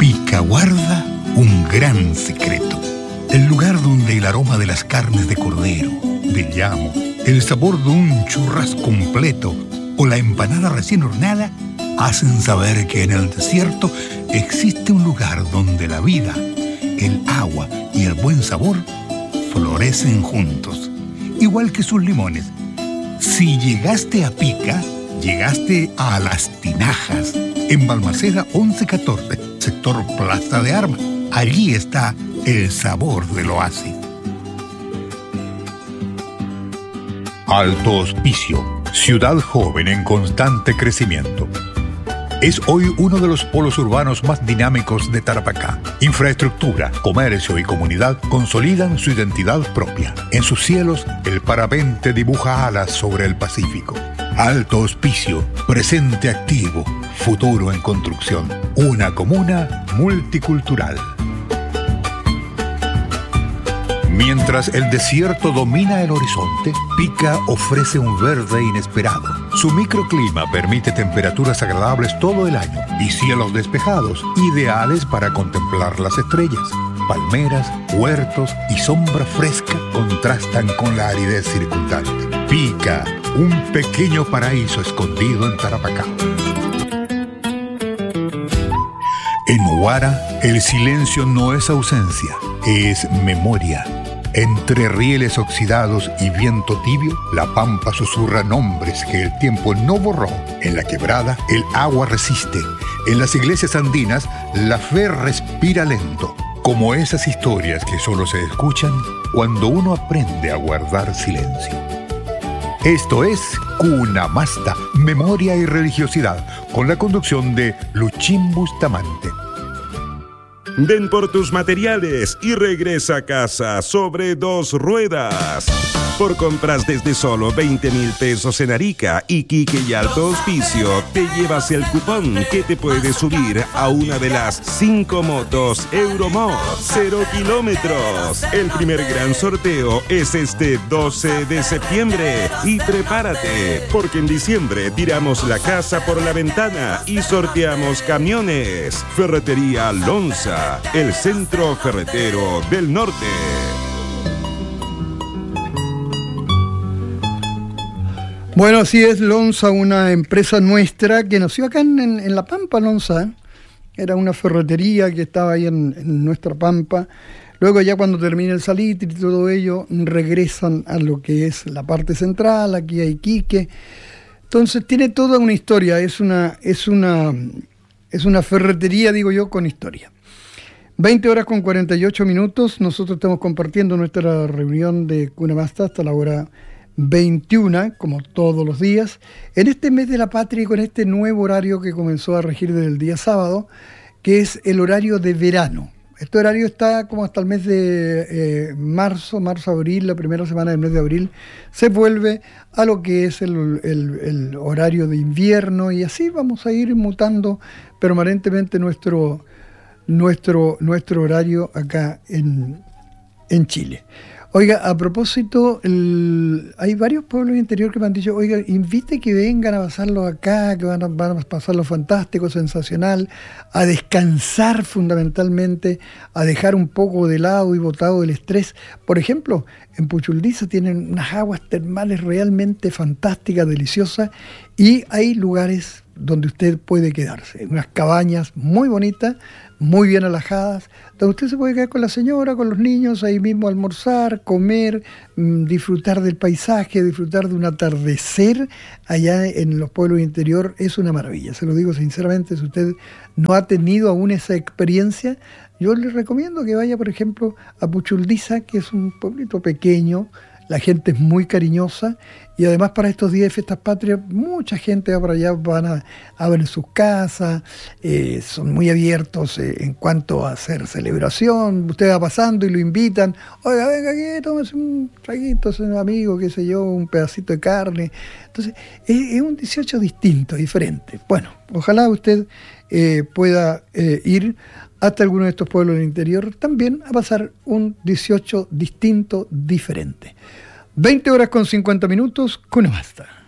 Pica guarda un gran secreto. El lugar donde el aroma de las carnes de cordero, de llamo, el sabor de un churrasco completo o la empanada recién horneada hacen saber que en el desierto existe un lugar donde la vida, el agua y el buen sabor florecen juntos, igual que sus limones. Si llegaste a Pica, llegaste a Las Tinajas, en Balmaceda 1114, sector Plaza de Armas. Allí está el sabor del oasis. Alto Hospicio, ciudad joven en constante crecimiento. Es hoy uno de los polos urbanos más dinámicos de Tarapacá. Infraestructura, comercio y comunidad consolidan su identidad propia. En sus cielos, el parapente dibuja alas sobre el Pacífico. Alto Hospicio, presente activo, futuro en construcción. Una comuna multicultural. Mientras el desierto domina el horizonte, Pica ofrece un verde inesperado. Su microclima permite temperaturas agradables todo el año y cielos despejados, ideales para contemplar las estrellas. Palmeras, huertos y sombra fresca contrastan con la aridez circundante. Pica, un pequeño paraíso escondido en Tarapacá. En Huara, el silencio no es ausencia, es memoria. Entre rieles oxidados y viento tibio, la pampa susurra nombres que el tiempo no borró. En la quebrada, el agua resiste. En las iglesias andinas, la fe respira lento. Como esas historias que solo se escuchan cuando uno aprende a guardar silencio. Esto es Cuna Masta, Memoria y Religiosidad, con la conducción de Luchín Bustamante. Ven por tus materiales y regresa a casa sobre 2 ruedas. Por compras desde solo 20,000 pesos en Arica, Iquique y Alto Hospicio, te llevas el cupón que te puede subir a una de las 5 motos Euromod 0 kilómetros. El primer gran sorteo es este 12 de septiembre. Y prepárate, porque en diciembre tiramos la casa por la ventana y sorteamos camiones. Ferretería Lonza, el centro ferretero del norte. Bueno, así es, Lonza, una empresa nuestra que nació acá en La Pampa, Lonza. Era una ferretería que estaba ahí en nuestra Pampa. Luego ya cuando termina el salitre y todo ello, regresan a lo que es la parte central, aquí a Iquique. Entonces tiene toda una historia, es una ferretería, digo yo, con historia. 20 horas con 48 minutos, nosotros estamos compartiendo nuestra reunión de Cuna Masta hasta la hora 21, como todos los días, en este mes de la patria y con este nuevo horario que comenzó a regir desde el día sábado, que es el horario de verano. Este horario está como hasta el mes de marzo-abril, la primera semana del mes de abril, se vuelve a lo que es el horario de invierno y así vamos a ir mutando permanentemente nuestro horario acá en Chile. Oiga, a propósito, hay varios pueblos interior que me han dicho, oiga, invite que vengan a pasarlo acá, que van a pasarlo fantástico, sensacional, a descansar fundamentalmente, a dejar un poco de lado y botado el estrés. Por ejemplo, en Puchuldiza tienen unas aguas termales realmente fantásticas, deliciosas, y hay lugares donde usted puede quedarse, unas cabañas muy bonitas, muy bien alajadas, donde usted se puede quedar con la señora, con los niños, ahí mismo almorzar, comer, disfrutar del paisaje, disfrutar de un atardecer allá en los pueblos interior. Es una maravilla, se lo digo sinceramente. Si usted no ha tenido aún esa experiencia, yo le recomiendo que vaya, por ejemplo, a Puchuldiza, que es un pueblito pequeño. La gente es muy cariñosa y además para estos días de fiestas patrias mucha gente va para allá, abren sus casas, son muy abiertos en cuanto a hacer celebración. Usted va pasando y lo invitan, oiga, venga aquí, tómese un traguito, un amigo, qué sé yo, un pedacito de carne. Entonces es un 18 distinto, diferente. Bueno, ojalá usted pueda ir hasta alguno de estos pueblos del interior también a pasar un 18 distinto, diferente. 20 horas con 50 minutos, Cuna Masta.